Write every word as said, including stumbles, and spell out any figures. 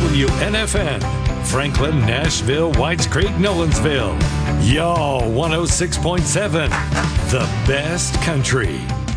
W N F N, Franklin, Nashville, Whites Creek, Nolensville. Y'all one oh six point seven, the best country.